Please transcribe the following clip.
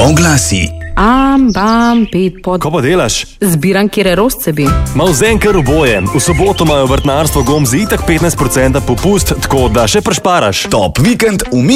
Oglasi. Pet pod. Ko pa delaš? Zbiram, kjer rožce bi. Ma vzem kar oboje. V soboto imajo vrtnarstvo Gomzi itak 15% popust, tako da še prešparaš. Top vikend v